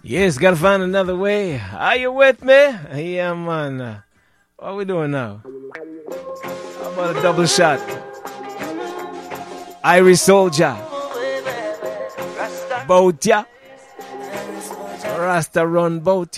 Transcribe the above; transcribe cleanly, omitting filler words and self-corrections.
Yes, gotta find another way. Are you with me? Yeah, man. What are we doing now? How about a double shot? Irish Soldier. Boat ya. Rasta run boat.